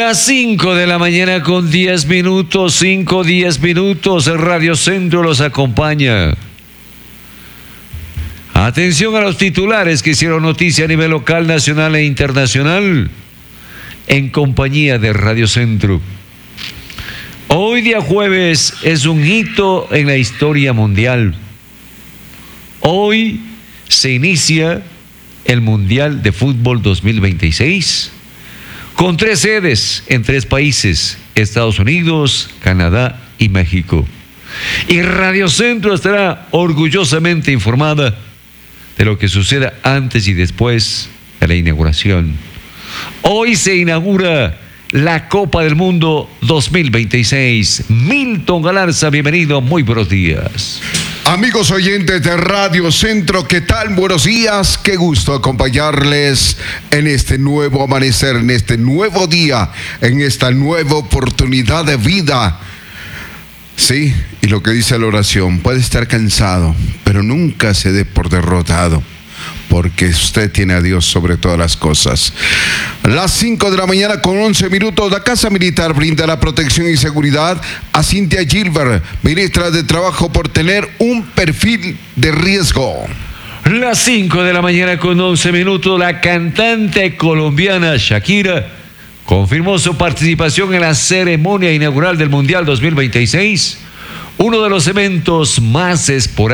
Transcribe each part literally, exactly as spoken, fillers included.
Las cinco de la mañana con diez minutos, cinco, diez minutos, el Radio Centro los acompaña. Atención a los titulares que hicieron noticia a nivel local, nacional e internacional en compañía de Radio Centro. Hoy día jueves es un hito en la historia mundial. Hoy se inicia el Mundial de Fútbol dos mil veintiséis. Con tres sedes en tres países, Estados Unidos, Canadá y México. Y Radio Centro estará orgullosamente informada de lo que suceda antes y después de la inauguración. Hoy se inaugura la Copa del Mundo dos mil veintiséis. Milton Galarza, bienvenido, muy buenos días. Amigos oyentes de Radio Centro, ¿qué tal? Buenos días, qué gusto acompañarles en este nuevo amanecer, en este nuevo día, en esta nueva oportunidad de vida. Sí, y lo que dice la oración, puede estar cansado, pero nunca se dé por derrotado, porque usted tiene a Dios sobre todas las cosas. Las cinco de la mañana con once minutos, la Casa Militar brinda la protección y seguridad a Cynthia Gilbert, ministra de Trabajo, por tener un perfil de riesgo. Las cinco de la mañana con once minutos, la cantante colombiana Shakira confirmó su participación en la ceremonia inaugural del Mundial dos mil veintiséis, uno de los eventos más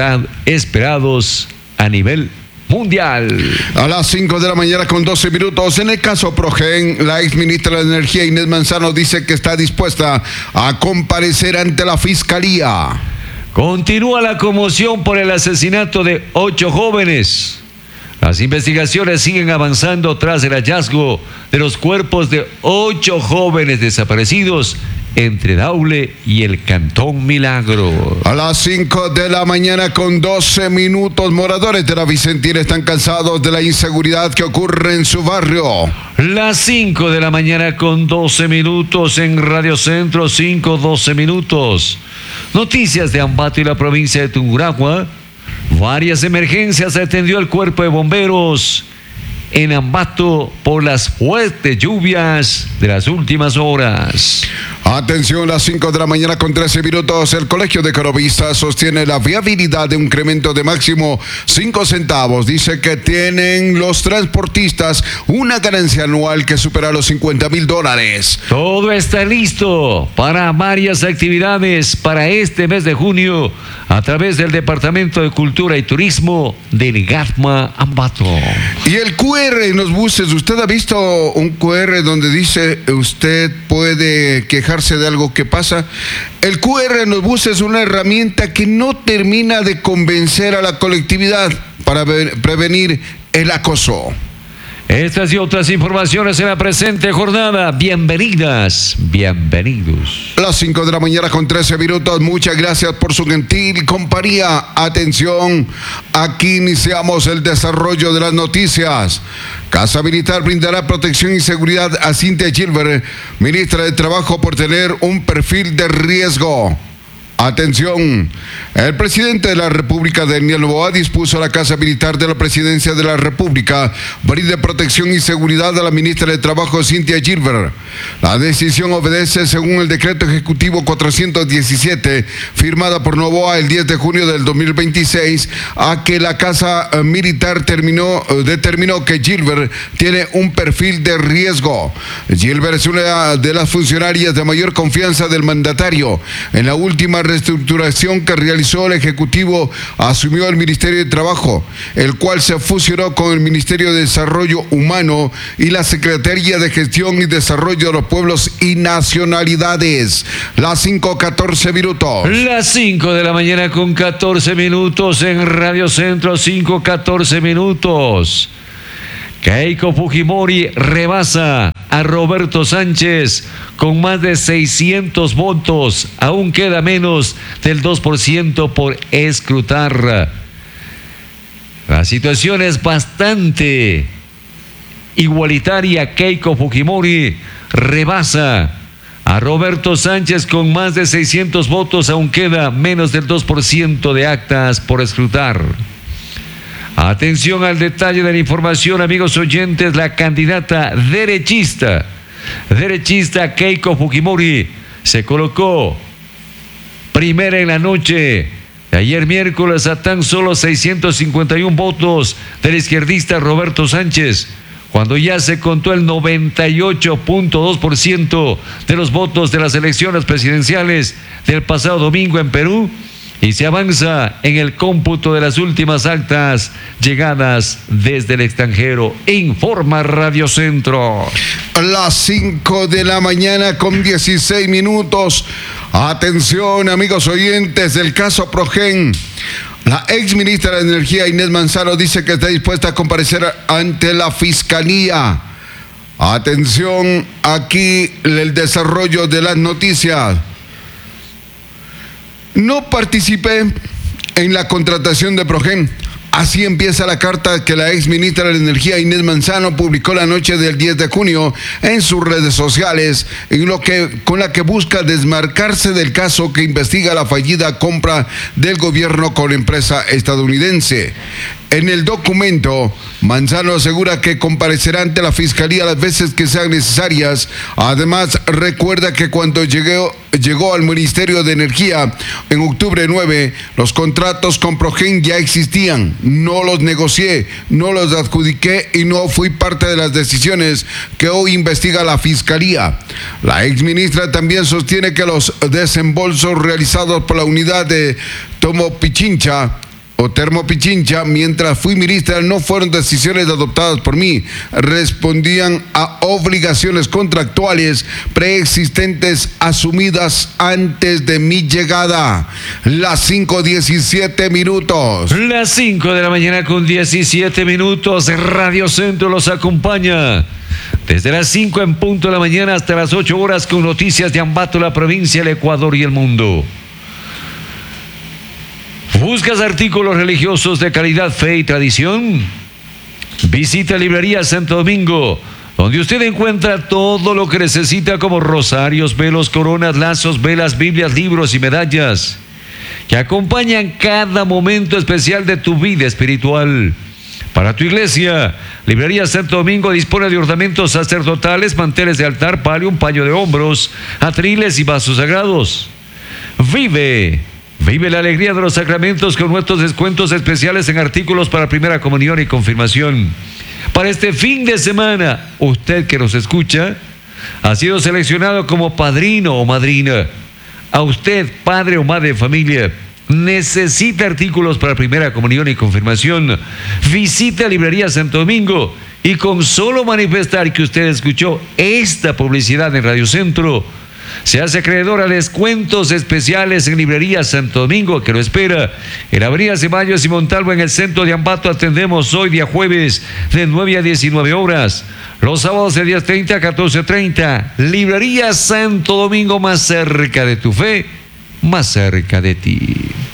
esperados a nivel mundial. A las cinco de la mañana con doce minutos, en el caso Progen, la ex ministra de Energía Inés Manzano dice que está dispuesta a comparecer ante la Fiscalía. Continúa la conmoción por el asesinato de ocho jóvenes. Las investigaciones siguen avanzando tras el hallazgo de los cuerpos de ocho jóvenes desaparecidos entre Daule y el Cantón Milagro. A las cinco de la mañana con doce minutos, moradores de la Vicentina están cansados de la inseguridad que ocurre en su barrio. Las cinco de la mañana con doce minutos en Radio Centro, cinco, doce minutos. Noticias de Ambato y la provincia de Tungurahua. Varias emergencias atendió el cuerpo de bomberos en Ambato por las fuertes lluvias de las últimas horas. Atención, las cinco de la mañana con trece minutos. El Colegio de Economistas sostiene la viabilidad de un incremento de máximo cinco centavos. Dice que tienen los transportistas una ganancia anual que supera los cincuenta mil dólares. Todo está listo para varias actividades para este mes de junio a través del Departamento de Cultura y Turismo del GATMA Ambato. Y el Q R en los buses, ¿usted ha visto un Q R donde dice usted puede quejarse de algo que pasa? El Q R en los buses es una herramienta que no termina de convencer a la colectividad para prevenir el acoso. Estas y otras informaciones en la presente jornada. Bienvenidas, bienvenidos. Las cinco de la mañana con trece minutos. Muchas gracias por su gentil compañía. Atención, aquí iniciamos el desarrollo de las noticias. Casa Militar brindará protección y seguridad a Cynthia Gilbert, ministra de Trabajo, por tener un perfil de riesgo. Atención, el presidente de la República, Daniel Noboa, dispuso a la Casa Militar de la Presidencia de la República brinde protección y seguridad a la ministra de Trabajo, Cynthia Gilbert. La decisión obedece, según el decreto ejecutivo cuatrocientos diecisiete, firmada por Noboa el diez de junio del dos mil veintiséis, a que la Casa Militar terminó, determinó que Gilbert tiene un perfil de riesgo. Gilbert es una de las funcionarias de mayor confianza del mandatario. En la última reestructuración que realizó el Ejecutivo, asumió el Ministerio de Trabajo, el cual se fusionó con el Ministerio de Desarrollo Humano y la Secretaría de Gestión y Desarrollo de los Pueblos y Nacionalidades. Las cinco, catorce minutos. Las cinco de la mañana con catorce minutos en Radio Centro, cinco, catorce minutos. Keiko Fujimori rebasa a Roberto Sánchez con más de seiscientos votos. Aún queda menos del dos por ciento por escrutar. La situación es bastante igualitaria. Keiko Fujimori rebasa a Roberto Sánchez con más de seiscientos votos. Aún queda menos del dos por ciento de actas por escrutar. Atención al detalle de la información, amigos oyentes. La candidata derechista derechista Keiko Fujimori se colocó primera en la noche de ayer miércoles a tan solo seiscientos cincuenta y uno votos del izquierdista Roberto Sánchez, cuando ya se contó el noventa y ocho punto dos por ciento de los votos de las elecciones presidenciales del pasado domingo en Perú, y se avanza en el cómputo de las últimas actas llegadas desde el extranjero. Informa Radio Centro. A las cinco de la mañana con dieciséis minutos. Atención, amigos oyentes del caso Progen. La ex ministra de Energía, Inés Manzano, dice que está dispuesta a comparecer ante la Fiscalía. Atención, aquí el desarrollo de las noticias. No participé en la contratación de Progen. Así empieza la carta que la ex ministra de Energía, Inés Manzano, publicó la noche del diez de junio en sus redes sociales, en lo que, con la que busca desmarcarse del caso que investiga la fallida compra del gobierno con la empresa estadounidense. En el documento, Manzano asegura que comparecerá ante la Fiscalía las veces que sean necesarias. Además, recuerda que cuando llegó, llegó al Ministerio de Energía en octubre nueve, los contratos con Progen ya existían. No los negocié, no los adjudiqué y no fui parte de las decisiones que hoy investiga la Fiscalía. La exministra también sostiene que los desembolsos realizados por la unidad de Tomopichincha o Termopichincha, mientras fui ministra, no fueron decisiones adoptadas por mí, respondían a obligaciones contractuales preexistentes asumidas antes de mi llegada. Las cinco diecisiete minutos. Las cinco de la mañana con diecisiete minutos. Radio Centro los acompaña desde las cinco en punto de la mañana hasta las ocho horas con noticias de Ambato, la provincia, el Ecuador y el mundo. ¿Buscas artículos religiosos de calidad, fe y tradición? Visita Librería Santo Domingo, donde usted encuentra todo lo que necesita, como rosarios, velos, coronas, lazos, velas, Biblias, libros y medallas que acompañan cada momento especial de tu vida espiritual. Para tu iglesia, Librería Santo Domingo dispone de ornamentos sacerdotales, manteles de altar, palio, un paño de hombros, atriles y vasos sagrados. Vive Vive la alegría de los sacramentos con nuestros descuentos especiales en artículos para primera comunión y confirmación. Para este fin de semana, usted que nos escucha ha sido seleccionado como padrino o madrina. A usted, padre o madre de familia, necesita artículos para primera comunión y confirmación. Visita Librería Santo Domingo y con solo manifestar que usted escuchó esta publicidad en Radio Centro, se hace acreedor a descuentos especiales en Librería Santo Domingo, que lo espera en Avenida Ceballos y Montalvo, en el centro de Ambato. Atendemos hoy día jueves de nueve a diecinueve horas, los sábados de diez treinta a catorce treinta. Librería Santo Domingo, más cerca de tu fe, más cerca de ti.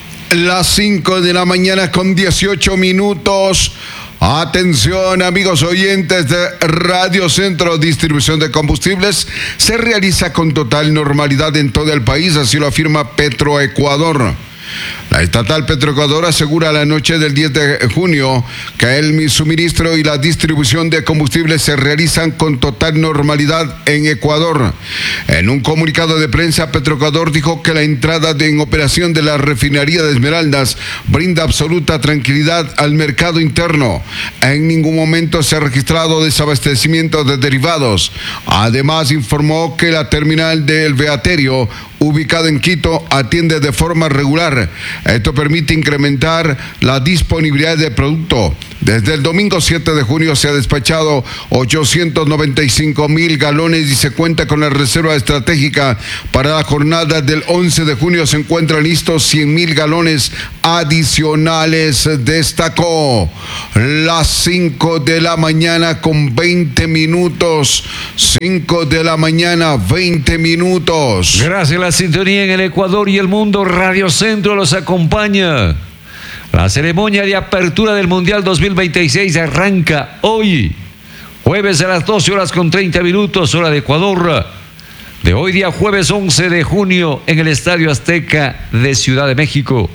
Las cinco de la mañana con dieciocho minutos. Atención, amigos oyentes de Radio Centro. Distribución de combustibles se realiza con total normalidad en todo el país, así lo afirma Petroecuador. La estatal Petroecuador asegura la noche del diez de junio que el suministro y la distribución de combustibles se realizan con total normalidad en Ecuador. En un comunicado de prensa, Petroecuador dijo que la entrada de, en operación de la refinería de Esmeraldas brinda absoluta tranquilidad al mercado interno. En ningún momento se ha registrado desabastecimiento de derivados. Además, informó que la terminal del Beaterio, ubicada en Quito, atiende de forma regular. Esto permite incrementar la disponibilidad de producto. Desde el domingo siete de junio se ha despachado ochocientos noventa y cinco mil galones y se cuenta con la reserva estratégica. Para la jornada del once de junio se encuentran listos cien mil galones adicionales, destacó. Las cinco de la mañana con veinte minutos. cinco de la mañana, veinte minutos. Gracias a la sintonía en el Ecuador y el mundo. Radio Centro los acompaña. La ceremonia de apertura del Mundial dos mil veintiséis arranca hoy, jueves a las doce horas con treinta minutos, hora de Ecuador, de hoy día jueves once de junio, en el Estadio Azteca de Ciudad de México.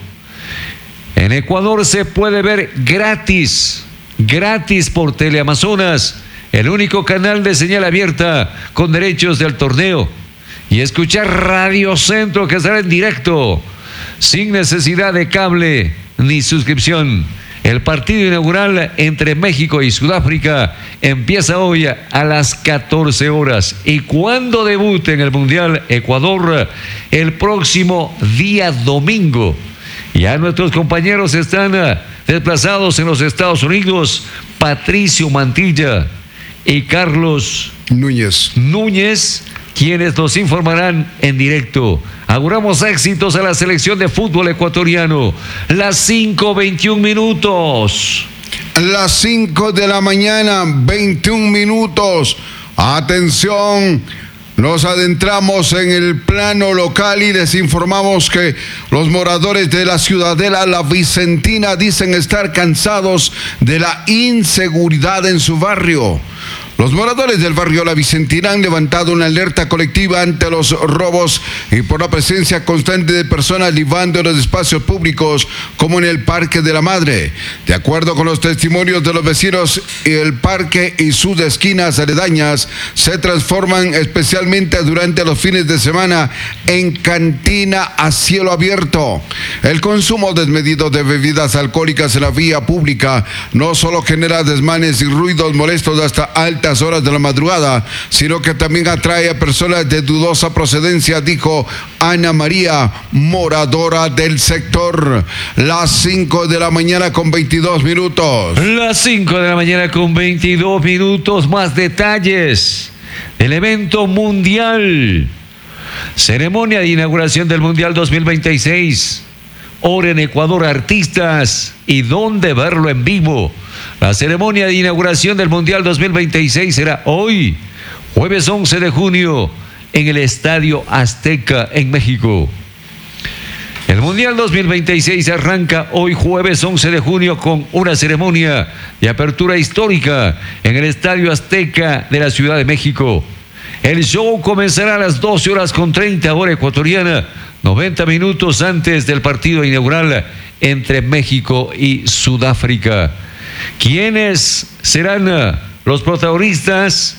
En Ecuador se puede ver gratis, gratis por Teleamazonas, el único canal de señal abierta con derechos del torneo. Y escuchar Radio Centro, que estará en directo, sin necesidad de cable ni suscripción. El partido inaugural entre México y Sudáfrica empieza hoy a las catorce horas. Y cuando debute en el Mundial Ecuador, el próximo día domingo. Ya nuestros compañeros están desplazados en los Estados Unidos, Patricio Mantilla y Carlos Núñez. Núñez, quienes nos informarán en directo. Auguramos éxitos a la selección de fútbol ecuatoriano. Las cinco veintiún minutos. Las cinco de la mañana, veintiún minutos. Atención, nos adentramos en el plano local y les informamos que los moradores de la Ciudadela La Vicentina dicen estar cansados de la inseguridad en su barrio. Los moradores del barrio La Vicentina han levantado una alerta colectiva ante los robos y por la presencia constante de personas libando en los espacios públicos como en el Parque de la Madre. De acuerdo con los testimonios de los vecinos, el parque y sus esquinas aledañas se transforman especialmente durante los fines de semana en cantina a cielo abierto. El consumo desmedido de bebidas alcohólicas en la vía pública no solo genera desmanes y ruidos molestos hasta altas horas de la madrugada, sino que también atrae a personas de dudosa procedencia, dijo Ana María, moradora del sector. Las cinco de la mañana con veintidós minutos. Las cinco de la mañana con veintidós minutos. Más detalles del evento mundial. Ceremonia de inauguración del Mundial dos mil veintiséis. Hora en Ecuador, artistas y dónde verlo en vivo. La ceremonia de inauguración del Mundial dos mil veintiséis será hoy, jueves once de junio, en el Estadio Azteca en México. El Mundial dos mil veintiséis arranca hoy, jueves once de junio, con una ceremonia de apertura histórica en el Estadio Azteca de la Ciudad de México. El show comenzará a las doce horas con treinta hora ecuatoriana, noventa minutos antes del partido inaugural entre México y Sudáfrica. ¿Quiénes serán los protagonistas?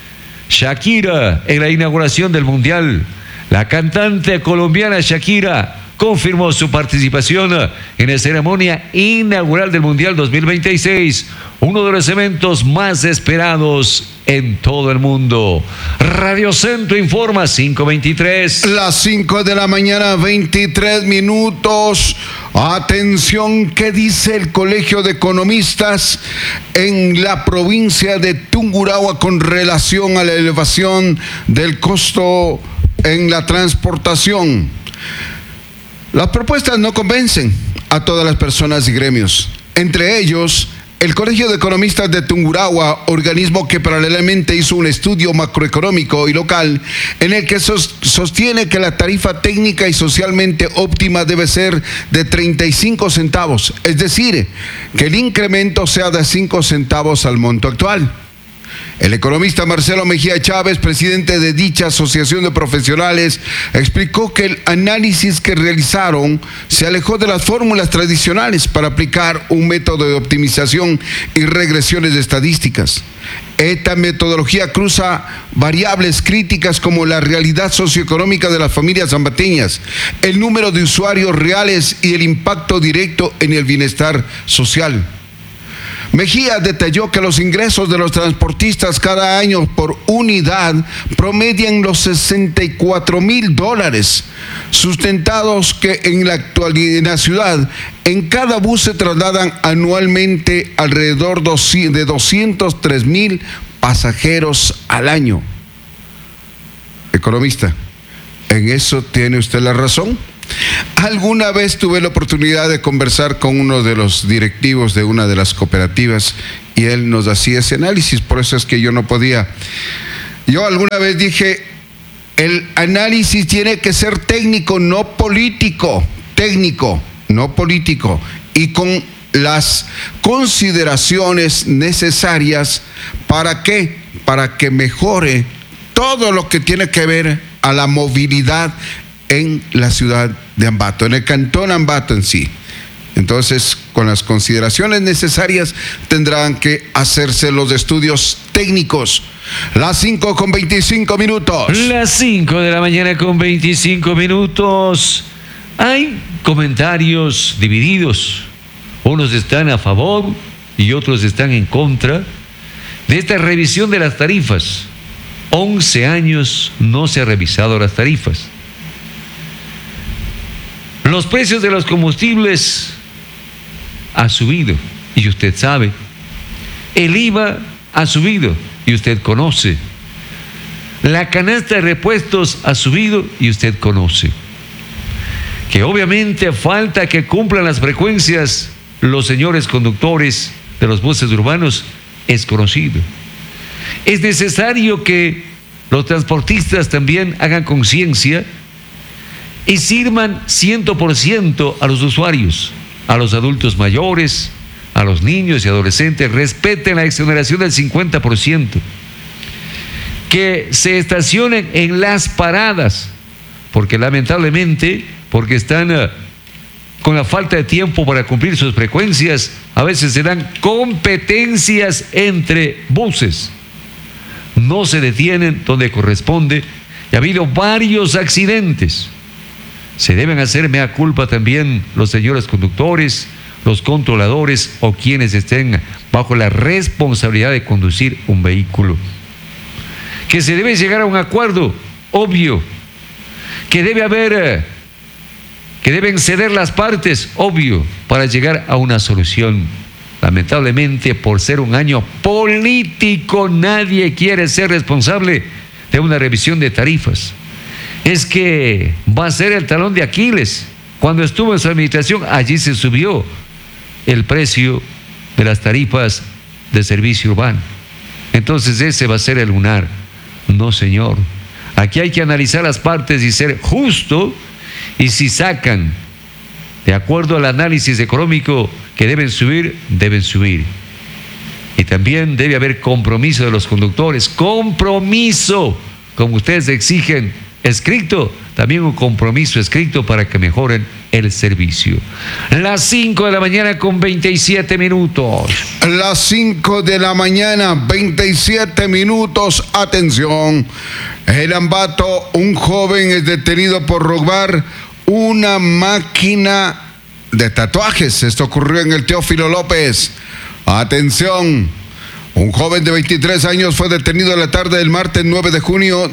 Shakira en la inauguración del Mundial. La cantante colombiana Shakira confirmó su participación en la ceremonia inaugural del Mundial dos mil veintiséis, uno de los eventos más esperados en todo el mundo. Radio Centro informa, cinco veintitrés. Las cinco de la mañana, veintitrés minutos. Atención, ¿qué dice el Colegio de Economistas en la provincia de Tungurahua con relación a la elevación del costo en la transportación? Las propuestas no convencen a todas las personas y gremios. Entre ellos, el Colegio de Economistas de Tungurahua, organismo que paralelamente hizo un estudio macroeconómico y local en el que sostiene que la tarifa técnica y socialmente óptima debe ser de treinta y cinco centavos, es decir, que el incremento sea de cinco centavos al monto actual. El economista Marcelo Mejía Chávez, presidente de dicha asociación de profesionales, explicó que el análisis que realizaron se alejó de las fórmulas tradicionales para aplicar un método de optimización y regresiones estadísticas. Esta metodología cruza variables críticas como la realidad socioeconómica de las familias ambateñas, el número de usuarios reales y el impacto directo en el bienestar social. Mejía detalló que los ingresos de los transportistas cada año por unidad promedian los sesenta y cuatro mil dólares, sustentados que en la actualidad en la ciudad, en cada bus se trasladan anualmente alrededor de doscientos tres mil pasajeros al año. Economista, ¿en eso tiene usted la razón? Alguna vez tuve la oportunidad de conversar con uno de los directivos de una de las cooperativas y él nos hacía ese análisis, por eso es que yo no podía. Yo alguna vez dije, el análisis tiene que ser técnico, no político, técnico, no político, y con las consideraciones necesarias. ¿Para qué? Para que mejore todo lo que tiene que ver a la movilidad en la ciudad de Ambato, en el cantón Ambato en sí. Entonces, con las consideraciones necesarias, tendrán que hacerse los estudios técnicos. Las cinco con veinticinco minutos. Las cinco de la mañana con veinticinco minutos. Hay comentarios divididos. Unos están a favor y otros están en contra de esta revisión de las tarifas. once años no se han revisado las tarifas. Los precios de los combustibles han subido, y usted sabe. El I V A ha subido, y usted conoce. La canasta de repuestos ha subido, y usted conoce. Que obviamente falta que cumplan las frecuencias los señores conductores de los buses urbanos, es conocido. Es necesario que los transportistas también hagan conciencia y sirvan cien por ciento a los usuarios, a los adultos mayores, a los niños y adolescentes. Respeten la exoneración del cincuenta por ciento. Que se estacionen en las paradas, porque lamentablemente, porque están uh, con la falta de tiempo para cumplir sus frecuencias, a veces se dan competencias entre buses. No se detienen donde corresponde y ha habido varios accidentes. Se deben hacer mea culpa también los señores conductores, los controladores o quienes estén bajo la responsabilidad de conducir un vehículo. Que se debe llegar a un acuerdo, obvio. Que debe haber, que deben ceder las partes, obvio, para llegar a una solución. Lamentablemente, por ser un año político, nadie quiere ser responsable de una revisión de tarifas. Es que va a ser el talón de Aquiles. Cuando estuvo en su administración, allí se subió el precio de las tarifas de servicio urbano. Entonces ese va a ser el lunar. No, señor. Aquí hay que analizar las partes y ser justo, y si sacan, de acuerdo al análisis económico, que deben subir, deben subir. Y también debe haber compromiso de los conductores. Compromiso, como ustedes exigen, escrito, también un compromiso escrito para que mejoren el servicio. Las cinco de la mañana con veintisiete minutos. Las cinco de la mañana, veintisiete minutos. Atención. En Ambato, un joven es detenido por robar una máquina de tatuajes. Esto ocurrió en el Teófilo López. Atención. Un joven de veintitrés años fue detenido la tarde del martes nueve de junio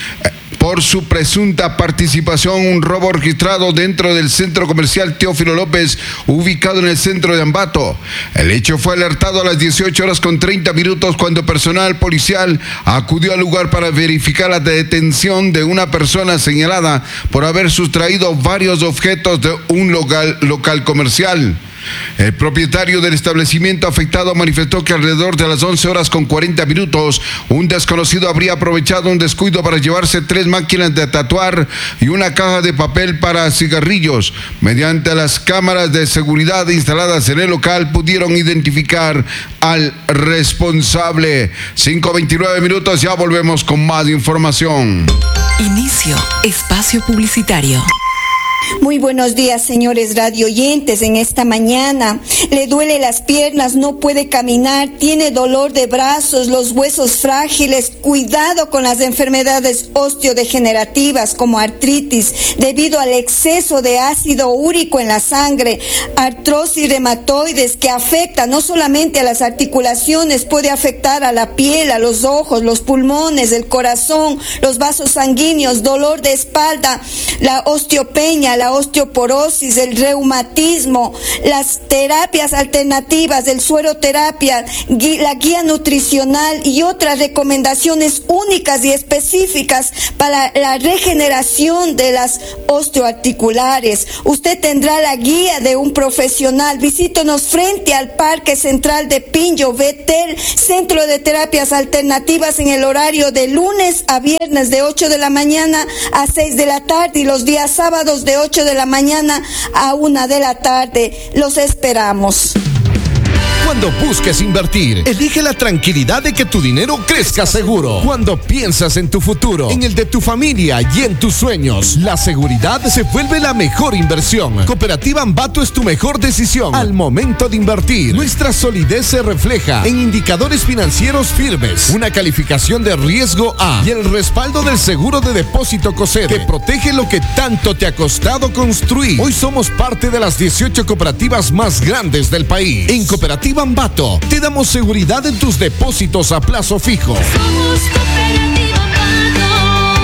por su presunta participación en un robo registrado dentro del centro comercial Teófilo López, ubicado en el centro de Ambato. El hecho fue alertado a las dieciocho horas con treinta minutos cuando personal policial acudió al lugar para verificar la detención de una persona señalada por haber sustraído varios objetos de un local, local comercial. El propietario del establecimiento afectado manifestó que alrededor de las once horas con cuarenta minutos, un desconocido habría aprovechado un descuido para llevarse tres máquinas de tatuar y una caja de papel para cigarrillos. Mediante las cámaras de seguridad instaladas en el local, pudieron identificar al responsable. cinco veintinueve minutos, ya volvemos con más información. Inicio espacio publicitario. Muy buenos días, señores radio oyentes. En esta mañana le duele las piernas, no puede caminar, tiene dolor de brazos, los huesos frágiles. Cuidado con las enfermedades osteodegenerativas como artritis debido al exceso de ácido úrico en la sangre, artrosis reumatoides que afecta no solamente a las articulaciones, puede afectar a la piel, a los ojos, los pulmones, el corazón, los vasos sanguíneos, dolor de espalda, la osteopenia, la osteoporosis, el reumatismo, las terapias alternativas, el sueroterapia, la guía nutricional y otras recomendaciones únicas y específicas para la regeneración de las osteoarticulares. Usted tendrá la guía de un profesional. Visítenos frente al Parque Central de Pinjo, Betel, Centro de Terapias Alternativas, en el horario de lunes a viernes de ocho de la mañana a seis de la tarde y los días sábados de ocho de la mañana a una de la tarde. Los esperamos. Cuando busques invertir, elige la tranquilidad de que tu dinero crezca seguro. Cuando piensas en tu futuro, en el de tu familia y en tus sueños, la seguridad se vuelve la mejor inversión. Cooperativa Ambato es tu mejor decisión al momento de invertir. Nuestra solidez se refleja en indicadores financieros firmes, una calificación de riesgo A y el respaldo del seguro de depósito COSEDE que protege lo que tanto te ha costado construir. Hoy somos parte de las dieciocho cooperativas más grandes del país. En Cooperativa Ambato te damos seguridad en tus depósitos a plazo fijo. Somos Cooperativa Ambato,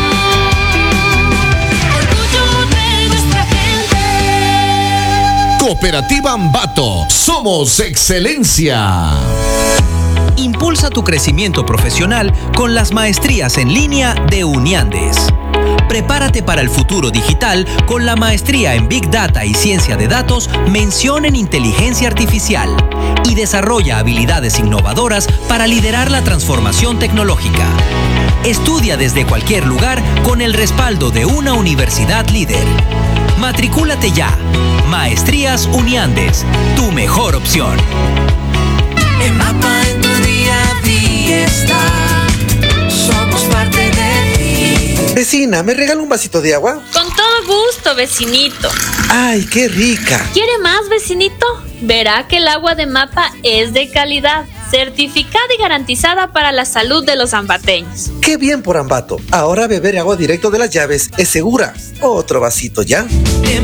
orgullo de nuestra gente. Cooperativa Ambato, somos excelencia. Impulsa tu crecimiento profesional con las maestrías en línea de Uniandes. Prepárate para el futuro digital con la maestría en Big Data y Ciencia de Datos, mención en Inteligencia Artificial, y desarrolla habilidades innovadoras para liderar la transformación tecnológica. Estudia desde cualquier lugar con el respaldo de una universidad líder. Matricúlate ya. Maestrías Uniandes, tu mejor opción. El mapa en tu día a día está. Somos parte de ti. Vecina, ¿me regala un vasito de agua? Con todo gusto, vecinito. ¡Ay, qué rica! ¿Quiere más, vecinito? Verá que el agua de Mapa es de calidad, certificada y garantizada para la salud de los ambateños. ¡Qué bien por Ambato! Ahora beber agua directo de las llaves es segura. Otro vasito ya. De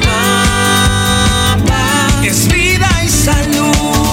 Mapa es vida y salud.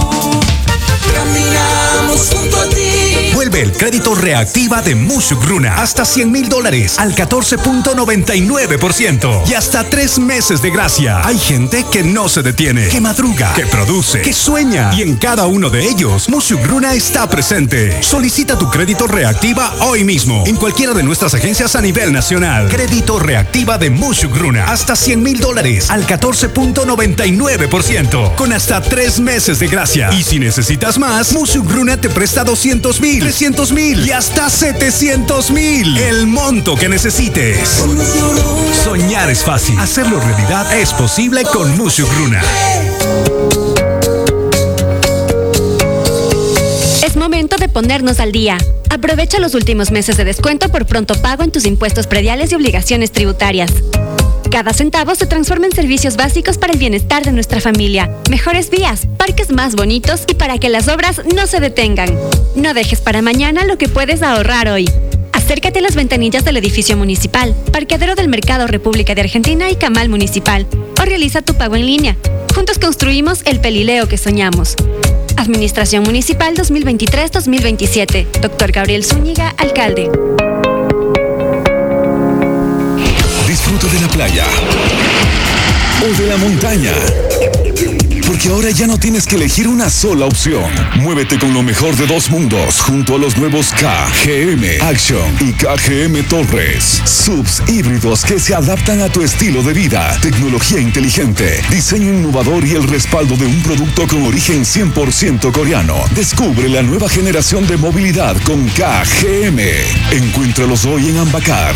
Caminamos junto a ti. Vuelve el crédito reactiva de Mushugruna. Hasta cien mil dólares al catorce punto noventa y nueve por ciento. Y hasta tres meses de gracia. Hay gente que no se detiene, que madruga, que produce, que sueña. Y en cada uno de ellos, Mushugruna está presente. Solicita tu crédito reactiva hoy mismo. En cualquiera de nuestras agencias a nivel nacional. Crédito reactiva de Mushugruna. Hasta cien mil dólares al catorce punto noventa y nueve por ciento. Con hasta tres meses de gracia. Y si necesitas más, Mushugruna te presta doscientos mil, trescientos mil y hasta setecientos mil. El monto que necesites. Soñar es fácil. Hacerlo realidad es posible con Mushugruna. Es momento de ponernos al día. Aprovecha los últimos meses de descuento por pronto pago en tus impuestos prediales y obligaciones tributarias. Cada centavo se transforma en servicios básicos para el bienestar de nuestra familia, mejores vías, parques más bonitos y para que las obras no se detengan. No dejes para mañana lo que puedes ahorrar hoy. Acércate a las ventanillas del edificio municipal, parqueadero del Mercado República de Argentina y Camal Municipal, o realiza tu pago en línea. Juntos construimos el Pelileo que soñamos. Administración Municipal dos mil veintitrés dos mil veintisiete. Doctor Gabriel Zúñiga, alcalde. Disfruta de la playa o de la montaña, porque ahora ya no tienes que elegir una sola opción. Muévete con lo mejor de dos mundos junto a los nuevos K G M Action y K G M Torres. Subs híbridos que se adaptan a tu estilo de vida. Tecnología inteligente, diseño innovador y el respaldo de un producto con origen cien por ciento coreano. Descubre la nueva generación de movilidad con K G M. Encuéntralos hoy en Ambacar.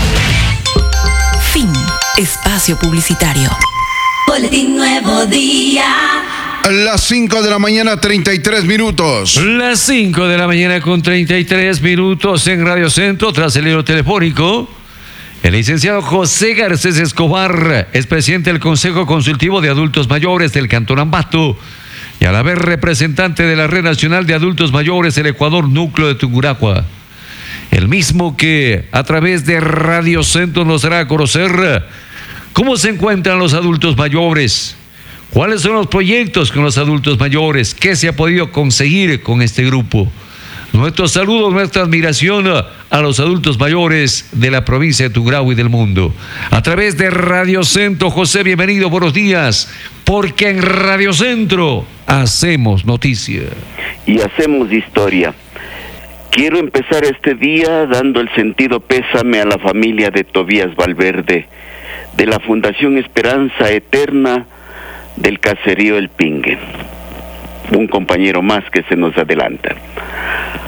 Fin. Espacio publicitario. Boletín Nuevo Día. Las cinco de la mañana, treinta y tres minutos. Las cinco de la mañana con treinta y tres minutos en Radio Centro, tras el hilo telefónico. El licenciado José Garcés Escobar es presidente del Consejo Consultivo de Adultos Mayores del Cantón Ambato y a la vez representante de la Red Nacional de Adultos Mayores del Ecuador, núcleo de Tungurahua. El mismo que a través de Radio Centro nos dará a conocer cómo se encuentran los adultos mayores, cuáles son los proyectos con los adultos mayores, qué se ha podido conseguir con este grupo. Nuestro saludo, nuestra admiración a los adultos mayores de la provincia de Tungurahua y del mundo. A través de Radio Centro, José, bienvenido, buenos días, porque en Radio Centro hacemos noticia. Y hacemos historia. Quiero empezar este día dando el sentido pésame a la familia de Tobías Valverde, de la Fundación Esperanza Eterna del caserío El Pingue. Un compañero más que se nos adelanta.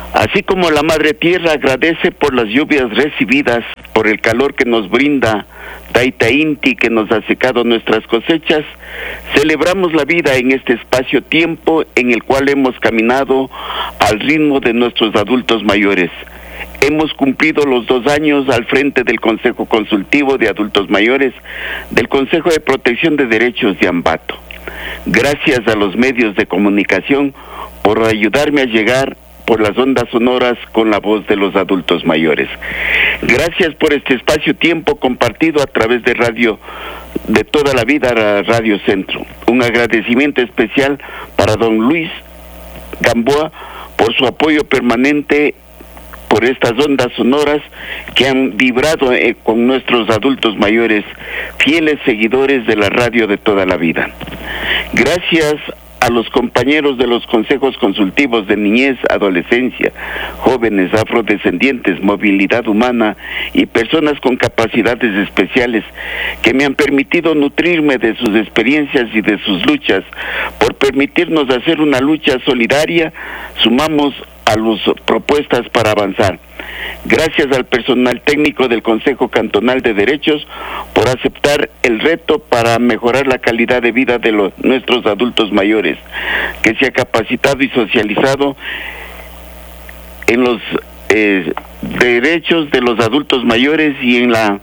Así como la Madre Tierra agradece por las lluvias recibidas, por el calor que nos brinda Taita Inti, que nos ha secado nuestras cosechas, celebramos la vida en este espacio-tiempo en el cual hemos caminado al ritmo de nuestros adultos mayores. Hemos cumplido los dos años al frente del Consejo Consultivo de Adultos Mayores del Consejo de Protección de Derechos de Ambato. Gracias a los medios de comunicación por ayudarme a llegar por las ondas sonoras con la voz de los adultos mayores. Gracias por este espacio-tiempo compartido a través de radio de toda la vida, Radio Centro. Un agradecimiento especial para don Luis Gamboa por su apoyo permanente por estas ondas sonoras que han vibrado eh, con nuestros adultos mayores, fieles seguidores de la radio de toda la vida. Gracias a los compañeros de los consejos consultivos de niñez, adolescencia, jóvenes, afrodescendientes, movilidad humana y personas con capacidades especiales que me han permitido nutrirme de sus experiencias y de sus luchas. Por permitirnos hacer una lucha solidaria, sumamos a las propuestas para avanzar. Gracias al personal técnico del Consejo Cantonal de Derechos por aceptar el reto para mejorar la calidad de vida de los, nuestros adultos mayores, que se ha capacitado y socializado en los eh, derechos de los adultos mayores y en la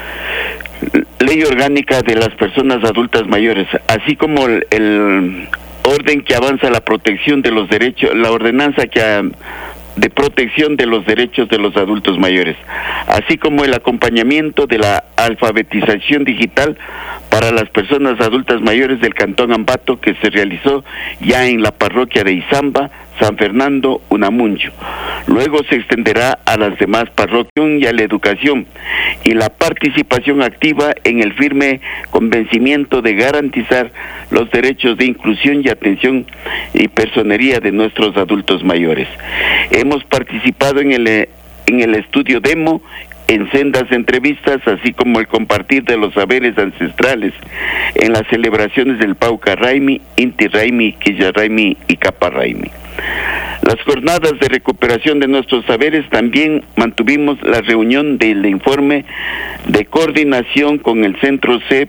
ley orgánica de las personas adultas mayores, así como el, el orden que avanza la protección de los derechos, la ordenanza que ha, de protección de los derechos de los adultos mayores, así como el acompañamiento de la alfabetización digital para las personas adultas mayores del Cantón Ambato, que se realizó ya en la parroquia de Izamba, San Fernando, Unamuncho. Luego se extenderá a las demás parroquias y a la educación y la participación activa en el firme convencimiento de garantizar los derechos de inclusión y atención y personería de nuestros adultos mayores. Hemos participado en el, en el estudio demo, en sendas entrevistas, así como el compartir de los saberes ancestrales en las celebraciones del Pauca Raimi, Inti Raimi, Quilla Raimi y Capa Raimi. Las jornadas de recuperación de nuestros saberes también mantuvimos la reunión del informe de coordinación con el Centro C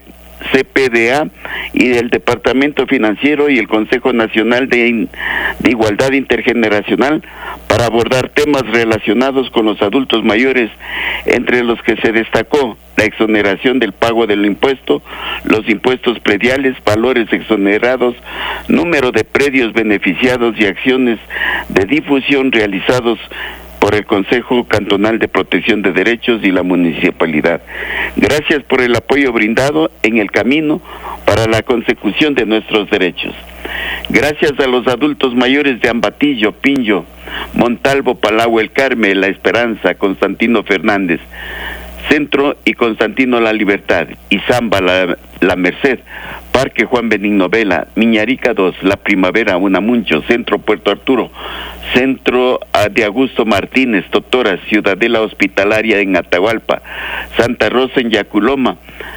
P D A y del Departamento Financiero y el Consejo Nacional de, de Igualdad Intergeneracional para abordar temas relacionados con los adultos mayores, entre los que se destacó la exoneración del pago del impuesto, los impuestos prediales, valores exonerados, número de predios beneficiados y acciones de difusión realizados por el Consejo Cantonal de Protección de Derechos y la Municipalidad. Gracias por el apoyo brindado en el camino para la consecución de nuestros derechos. Gracias a los adultos mayores de Ambatillo, Pinjo, Montalvo, Palau, El Carmen, La Esperanza, Constantino Fernández, Centro y Constantino La Libertad, Izamba, La, La Merced, Parque Juan Benigno Vela, Miñarica dos, La Primavera, Unamuncho, Centro Puerto Arturo, Centro de Augusto Martínez, Totora, Ciudadela Hospitalaria en Atahualpa, Santa Rosa en Yaculoma,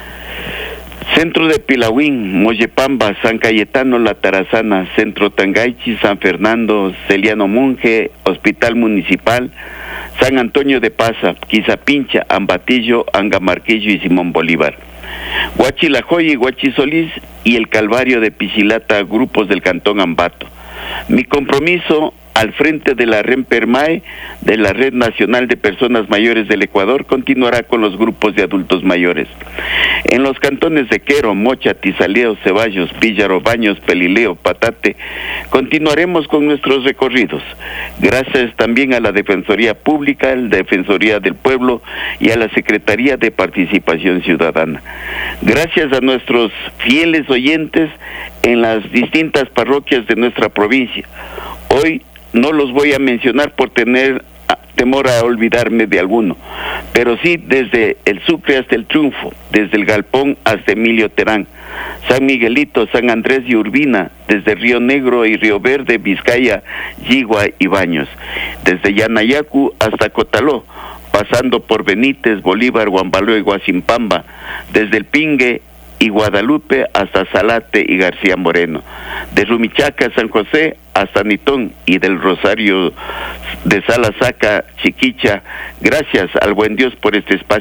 Centro de Pilahuín, Mollepamba, San Cayetano, La Tarazana, Centro Tangaichi, San Fernando, Celiano Monje, Hospital Municipal, San Antonio de Paza, Quizapincha, Ambatillo, Angamarquillo y Simón Bolívar, Huachilajoy y Huachisolís y el Calvario de Pichilata, grupos del Cantón Ambato. Mi compromiso al frente de la REMPERMAE, de la Red Nacional de Personas Mayores del Ecuador, continuará con los grupos de adultos mayores. En los cantones de Quero, Mocha, Tizaleo, Ceballos, Píllaro, Baños, Pelileo, Patate, continuaremos con nuestros recorridos. Gracias también a la Defensoría Pública, la Defensoría del Pueblo y a la Secretaría de Participación Ciudadana. Gracias a nuestros fieles oyentes en las distintas parroquias de nuestra provincia. Hoy no los voy a mencionar por tener temor a olvidarme de alguno, pero sí desde el Sucre hasta el Triunfo, desde el Galpón hasta Emilio Terán, San Miguelito, San Andrés y Urbina, desde Río Negro y Río Verde, Vizcaya, Yigua y Baños, desde Yanayacu hasta Cotaló, pasando por Benítez, Bolívar, Guambaló y Guasimpamba, desde el Pingue y Guadalupe hasta Salate y García Moreno, de Rumichaca, San José hasta Nitón y del Rosario de Salasaca, Chiquicha. Gracias al buen Dios por este espacio